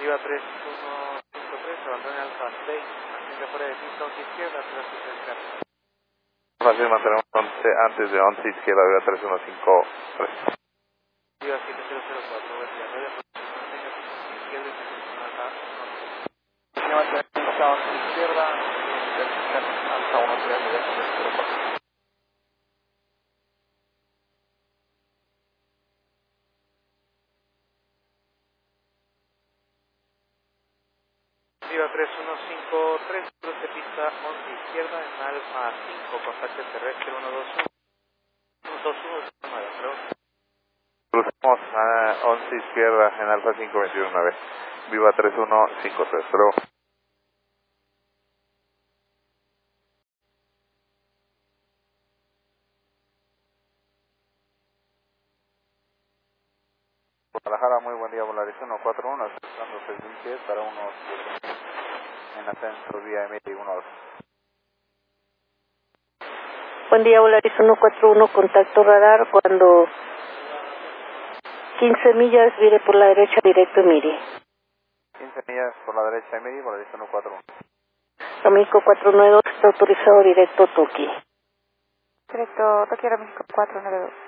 Viva 3153, abandone Alfa 6, mantenga fuera de pista 11 izquierda, 063. Fácil, mantenemos antes de 11 izquierda, Viva 3153. Viva 7004, buen día, 9, mantenga izquierda y mantenga Alfa 1. Viva 11 izquierda, Alfa 1, 3, Viva 3153, cruce pista 11 izquierda en Alfa 5, contacto terrestre 121, 121, pero... Cruzamos a 11 izquierda en Alfa 5219. Viva 3153. Luego. Guadalajara, muy buen día, Volaris 141, aceptando 6000 pies para unos en ascenso vía Emily 12. Buen día, Volaris 141, contacto radar cuando 15 millas vire por la derecha directo Emiri. 15 millas por la derecha Emily, Volaris 141. México 492, está autorizado directo Toki. Directo Toki, ahora México 492.